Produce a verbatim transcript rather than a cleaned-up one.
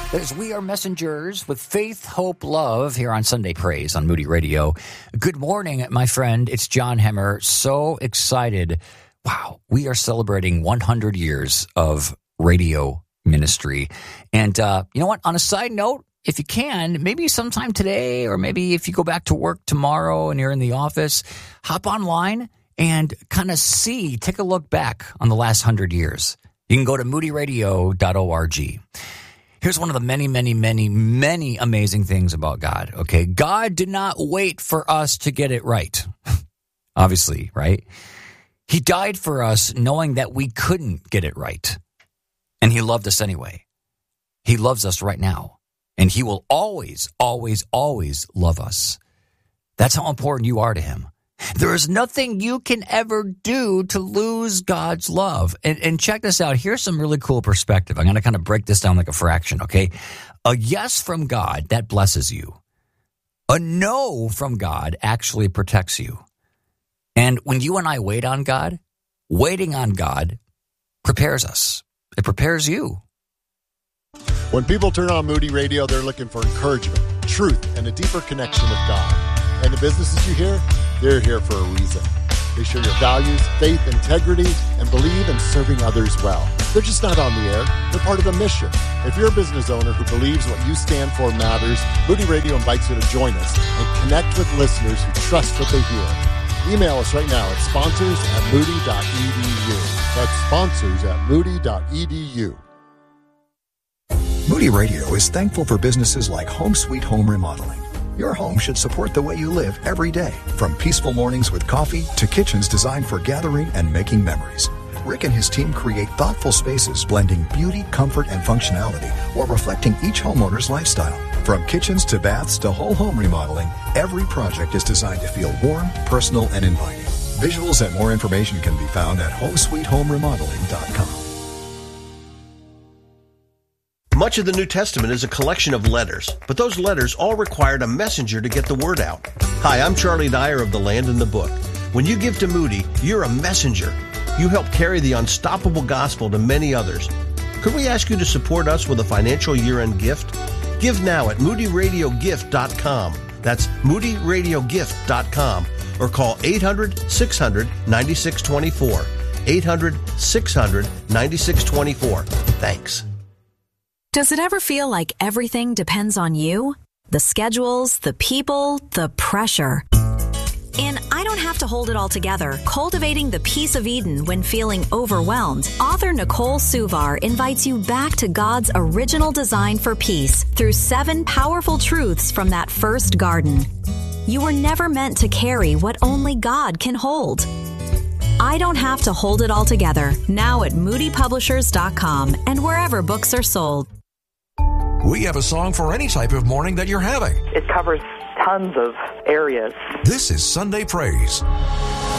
As we are messengers with faith, hope, love here on Sunday Praise on Moody Radio. Good morning, my friend. It's John Hemmer. So excited. Wow, we are celebrating one hundred years of radio ministry. And uh, you know what? On a side note, if you can, maybe sometime today, or maybe if you go back to work tomorrow and you're in the office, hop online and kind of see, take a look back on the last one hundred years. You can go to moody radio dot org. Here's one of the many, many, many, many amazing things about God, okay? God did not wait for us to get it right, obviously, right? He died for us knowing that we couldn't get it right, and he loved us anyway. He loves us right now, and he will always, always, always love us. That's how important you are to him. There is nothing you can ever do to lose God's love. And, and check this out. Here's some really cool perspective. I'm going to kind of break this down like a fraction, okay? A yes from God, that blesses you. A no from God actually protects you. And when you and I wait on God, waiting on God prepares us. It prepares you. When people turn on Moody Radio, they're looking for encouragement, truth, and a deeper connection with God. And the businesses you hear, they're here for a reason. They share your values, faith, integrity, and believe in serving others well. They're just not on the air. They're part of a mission. If you're a business owner who believes what you stand for matters, Moody Radio invites you to join us and connect with listeners who trust what they hear. Email us right now at sponsors at moody dot e d u. That's sponsors at moody dot e d u. Moody Radio is thankful for businesses like Home Sweet Home Remodeling. Your home should support the way you live every day, from peaceful mornings with coffee to kitchens designed for gathering and making memories. Rick and his team create thoughtful spaces blending beauty, comfort, and functionality while reflecting each homeowner's lifestyle. From kitchens to baths to whole home remodeling, every project is designed to feel warm, personal, and inviting. Visuals and more information can be found at home sweet home remodeling dot com. Much of the New Testament is a collection of letters, but those letters all required a messenger to get the word out. Hi, I'm Charlie Dyer of The Land and the Book. When you give to Moody, you're a messenger. You help carry the unstoppable gospel to many others. Could we ask you to support us with a financial year-end gift? Give now at moody radio gift dot com. That's moody radio gift dot com. Or call eight hundred, six hundred, ninety-six twenty-four. eight hundred, six hundred, ninety-six twenty-four. Thanks. Does it ever feel like everything depends on you? The schedules, the people, the pressure. In I Don't Have to Hold It All Together, Cultivating the Peace of Eden When Feeling Overwhelmed, author Nicole Suvar invites you back to God's original design for peace through seven powerful truths from that first garden. You were never meant to carry what only God can hold. I Don't Have to Hold It All Together, now at moody publishers dot com and wherever books are sold. We have a song for any type of morning that you're having. It covers tons of areas. This is Sunday Praise.